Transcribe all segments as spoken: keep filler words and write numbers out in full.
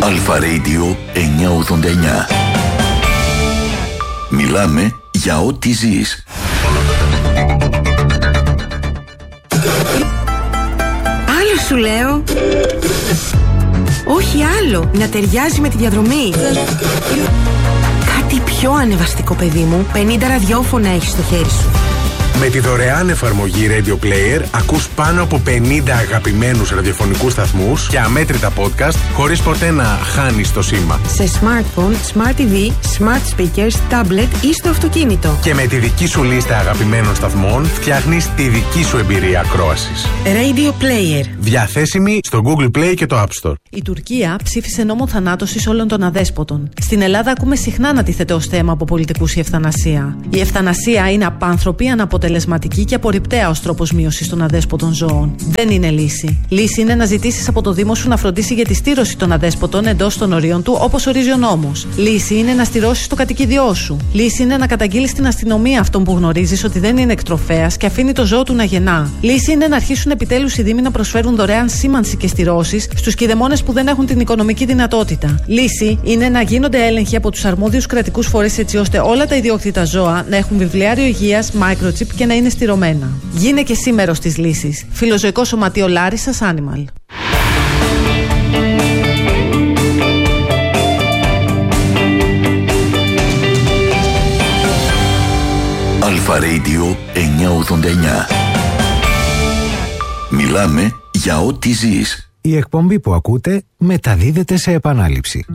Αλφα Radio εννιακόσια ογδόντα εννιά. Μιλάμε για ό,τι ζεις. Άλλο σου λέω. Όχι άλλο, να ταιριάζει με τη διαδρομή. Κάτι πιο ανεβαστικό, παιδί μου. πενήντα ραδιόφωνα έχεις στο χέρι σου. Με τη δωρεάν εφαρμογή Radio Player ακούς πάνω από πενήντα αγαπημένους ραδιοφωνικούς σταθμούς και αμέτρητα podcast χωρίς ποτέ να χάνεις το σήμα. Σε smartphone, smart τι βι, smart speakers, tablet ή στο αυτοκίνητο. Και με τη δική σου λίστα αγαπημένων σταθμών φτιάχνεις τη δική σου εμπειρία ακρόασης. Radio Player. Διαθέσιμη στο Google Play και το App Store. Η Τουρκία ψήφισε νόμο θανάτωσης όλων των αδέσποτων. Στην Ελλάδα ακούμε συχνά να τίθεται ως θέμα από πολιτικούς η ευθανασία. Η ευθανασία είναι απάνθρωπη, αναποτελεσματική και απορριπταία ως τρόπος μείωσης των αδέσποτων ζώων. Δεν είναι λύση. Λύση είναι να ζητήσεις από το Δήμο σου να φροντίσει για τη στήρωση των αδέσποτων εντός των ορίων του, όπως ορίζει ο νόμος. Λύση είναι να στηρώσεις το κατοικίδιό σου. Λύση είναι να καταγγείλεις στην αστυνομία αυτόν που γνωρίζεις ότι δεν είναι εκτροφέας και αφήνει το ζώο του να γεννά. Λύση είναι να αρχίσουν επιτέλους οι Δήμοι να προσφέρουν δωρεάν σήμανση και στηρώσεις στους κηδεμόνες που δεν έχουν την οικονομική δυνατότητα. Λύση είναι να γίνονται έλεγχοι από τους αρμόδιους κρατικούς φορείς έτσι ώστε όλα τα ιδιόκτητα ζώα να έχουν βιβλιάριο υγείας, microchip και να είναι στηρωμένα. Γίνε και εσύ μέρος της λύσης. Φιλοζωικό Σωματείο Λάρισσας Animal. Αλφα Radio εννιακόσια ογδόντα εννιά. Μιλάμε για ό,τι ζεις. Η εκπομπή που ακούτε μεταδίδεται σε επανάληψη.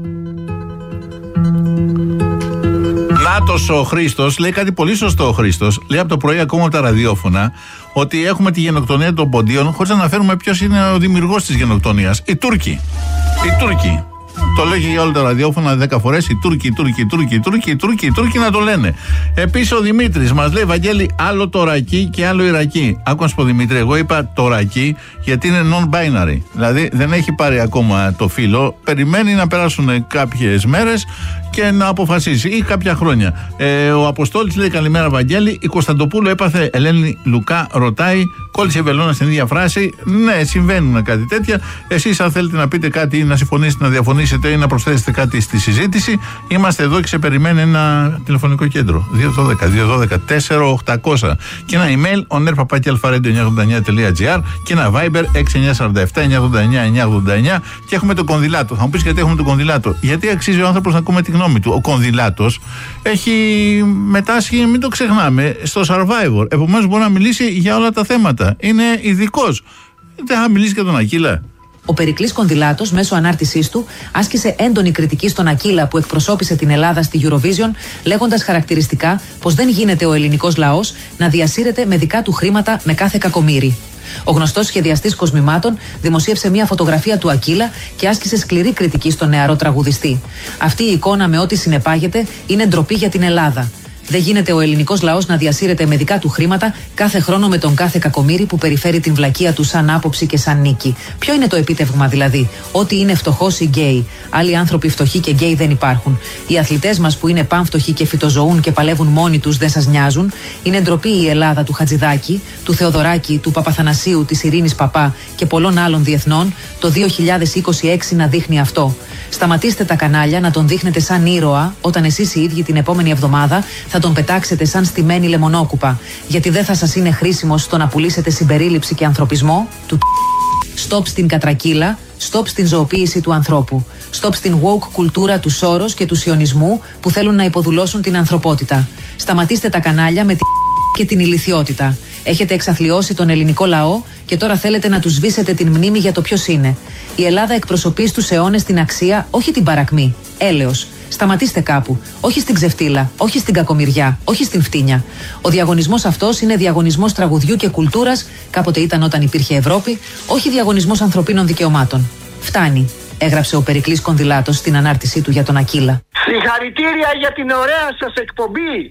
Νάτος ο Χρήστος, λέει κάτι πολύ σωστό ο Χρήστος. Λέει από το πρωί ακόμα από τα ραδιόφωνα ότι έχουμε τη γενοκτονία των ποντίων χωρίς να αναφέρουμε ποιος είναι ο δημιουργός της γενοκτονίας. Οι Τούρκοι. Οι Τούρκοι. Το λέγει για όλα τα ραδιόφωνα δέκα φορές. Οι Τούρκοι, οι Τούρκοι, οι Τούρκοι, οι Τούρκοι, οι Τούρκοι, οι Τούρκοι να το λένε. Επίσης ο Δημήτρης μας λέει, Βαγγέλη, άλλο τωρακί και άλλο Ιρακί. Άκου να σου πω, Δημήτρη, εγώ είπα τωρακί γιατί είναι non-binary. Δηλαδή δεν έχει πάρει ακόμα το φύλο. Περιμένει να περάσουν κάποιες μέρες και να αποφασίσει ή κάποια χρόνια. Ε, ο Αποστόλης λέει, καλημέρα Βαγγέλη. Η Κωνσταντοπούλου έπαθε Ελένη Λουκά, ρωτάει, κόλλησε η βελόνα στην ίδια φράση. Ναι, συμβαίνουν κάτι τέτοια. Εσείς, αν θέλετε να πείτε κάτι ή να συμφωνήσετε, να διαφωνήσετε ή να προσθέσετε κάτι στη συζήτηση, είμαστε εδώ και σε περιμένει ένα τηλεφωνικό κέντρο. δύο ένα δύο δύο ένα δύο τέσσερα οκτακόσια και ένα email on air παπάκι αλφαρέντιο εννιακόσια ογδόντα εννιά τελεία τζι άρ και ένα Viber έξι εννιά τέσσερα επτά εννιακόσια ογδόντα εννιά εννιακόσια ογδόντα εννιά και έχουμε τον Κονδυλάτο. Θα μου πεις γιατί έχουμε τον Κονδυλάτο. Γιατί αξίζει ο άνθρωπος να ακούμε τη γνώμη του. Ο Κονδυλάτος έχει μετάσχει, μην το ξεχνάμε, στο Survivor. Επομένως μπορεί να μιλήσει για όλα τα θέματα. Είναι ειδικός. Δεν θα μιλήσει για τον Ακύλα. Ο Περικλής Κονδυλάτος, μέσω ανάρτησής του, άσκησε έντονη κριτική στον Ακύλα που εκπροσώπησε την Ελλάδα στη Eurovision, λέγοντας χαρακτηριστικά πως δεν γίνεται ο ελληνικός λαός να διασύρεται με δικά του χρήματα με κάθε κακομοίρη. Ο γνωστός σχεδιαστής κοσμημάτων δημοσίευσε μια φωτογραφία του Ακύλα και άσκησε σκληρή κριτική στον νεαρό τραγουδιστή. Αυτή η εικόνα με ό,τι συνεπάγεται είναι ντροπή για την Ελλάδα. Δεν γίνεται ο ελληνικός λαός να διασύρεται με δικά του χρήματα κάθε χρόνο με τον κάθε κακομοίρη που περιφέρει την βλακεία του σαν άποψη και σαν νίκη. Ποιο είναι το επίτευγμα δηλαδή? Ότι είναι φτωχός ή γκέι. Άλλοι άνθρωποι φτωχοί και γκέι δεν υπάρχουν. Οι αθλητές μας που είναι πανφτωχοί και φυτοζωούν και παλεύουν μόνοι τους δεν σας νοιάζουν. Είναι ντροπή η Ελλάδα του Χατζηδάκη, του Θεοδωράκη, του Παπαθανασίου, της Ειρήνης Παπά και πολλών άλλων διεθνών το δύο χιλιάδες είκοσι έξι να δείχνει αυτό. Σταματήστε τα κανάλια να τον δείχνετε σαν ήρωα όταν εσείς οι ίδιοι την επόμενη εβδομάδα θα τον πετάξετε σαν στημένη λεμονόκουπα. Γιατί δεν θα σας είναι χρήσιμο στο να πουλήσετε συμπερίληψη και ανθρωπισμό του. Στοπ στην κατρακύλα, στοπ στην ζωοποίηση του ανθρώπου. Στοπ στην woke κουλτούρα του Σόρος και του σιωνισμού που θέλουν να υποδουλώσουν την ανθρωπότητα. Σταματήστε τα κανάλια με την και την ηλιθιότητα. Έχετε εξαθλιώσει τον ελληνικό λαό και τώρα θέλετε να του σβήσετε την μνήμη για το ποιος είναι. Η Ελλάδα εκπροσωπεί στους αιώνες την αξία, όχι την παρακμή. Έλεος. Σταματήστε κάπου. Όχι στην ξεφτύλα, όχι στην κακομοιριά, όχι στην φτύνια. Ο διαγωνισμός αυτός είναι διαγωνισμός τραγουδιού και κουλτούρας, κάποτε ήταν όταν υπήρχε Ευρώπη, όχι διαγωνισμός ανθρωπίνων δικαιωμάτων. Φτάνει, έγραψε ο Περικλής Κονδυλάτος στην ανάρτησή του για τον Ακύλα. Συγχαρητήρια για την ωραία σας εκπομπή.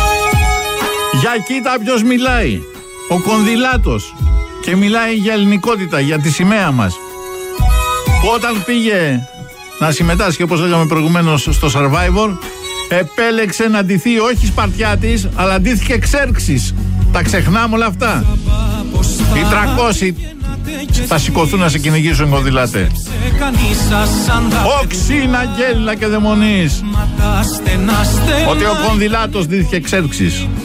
Για κοίτα ποιος μιλάει. Ο Κονδυλάτος. Και μιλάει για ελληνικότητα, για τη σημαία μας. Που όταν πήγε να συμμετάσχει, όπως λέγαμε προηγουμένως, στο Survivor, επέλεξε να ντυθεί όχι Σπαρτιάτης, αλλά ντύθηκε Ξέρξης. Τα ξεχνάμε όλα αυτά. Οι τριακόσιοι θα σηκωθούν να σε κυνηγήσουν κονδυλάτε. Οξύνα, γέλνα και δαιμονείς. Ότι ο κονδυλάτος δίθηκε εξέλιξης.